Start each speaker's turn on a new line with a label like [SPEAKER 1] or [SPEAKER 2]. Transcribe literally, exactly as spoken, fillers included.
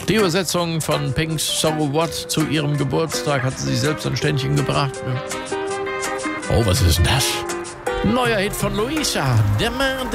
[SPEAKER 1] Die Übersetzung von Pink's So What zu ihrem Geburtstag hat sie sich selbst ein Ständchen gebracht. Oh, was ist denn das? Neuer Hit von Luisa. Demain,